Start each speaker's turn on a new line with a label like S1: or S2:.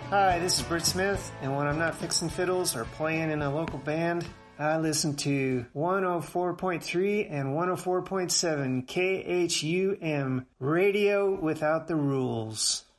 S1: Hi, this is Britt Smith, and when I'm not fixing fiddles or playing in a local band, I listen to 104.3 and 104.7 KHUM, Radio Without the Rules.